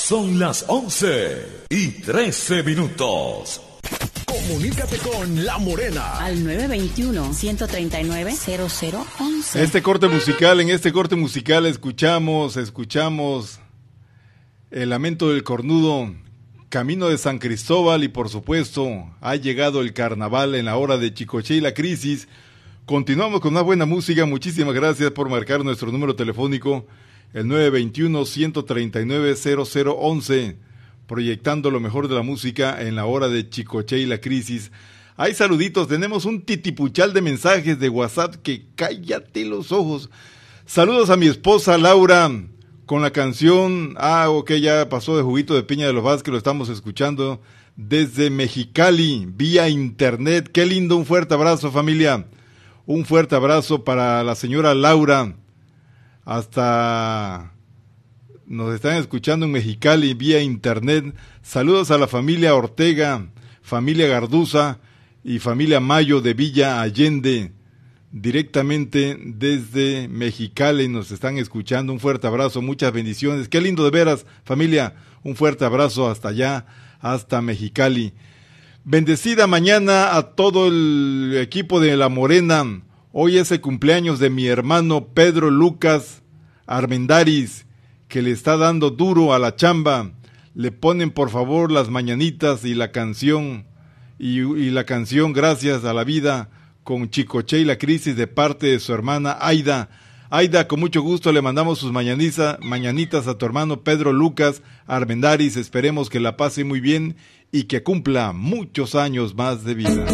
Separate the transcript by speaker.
Speaker 1: Son las 11:13.
Speaker 2: Comunícate con La Morena
Speaker 3: al 921-139-0011.
Speaker 4: En este corte musical escuchamos El Lamento del Cornudo, Camino de San Cristóbal, y por supuesto ha llegado el carnaval en la hora de Chicoche y la Crisis. Continuamos con una buena música. Muchísimas gracias por marcar nuestro número telefónico, el 921-139-0011, proyectando lo mejor de la música en la hora de Chicoche y la Crisis. Hay saluditos, tenemos un titipuchal de mensajes de WhatsApp que cállate los ojos. Saludos a mi esposa Laura con la canción, ya pasó de Juguito de Piña de los Vázquez, lo estamos escuchando desde Mexicali, vía internet. Qué lindo, un fuerte abrazo, familia. Un fuerte abrazo para la señora Laura. Hasta nos están escuchando en Mexicali vía internet. Saludos a la familia Ortega, familia Garduza y familia Mayo de Villa Allende, directamente desde Mexicali nos están escuchando. Un fuerte abrazo, muchas bendiciones. Qué lindo de veras, familia. Un fuerte abrazo hasta allá, hasta Mexicali. Bendecida mañana a todo el equipo de La Morena. Hoy es el cumpleaños de mi hermano Pedro Lucas Armendáriz, que le está dando duro a la chamba. Le ponen por favor las mañanitas y la canción, y la canción Gracias a la Vida con Chicoche y la Crisis, de parte de su hermana Aida. Aida, con mucho gusto le mandamos sus mañanitas a tu hermano Pedro Lucas Armendáriz. Esperemos que la pase muy bien y que cumpla muchos años más de vida.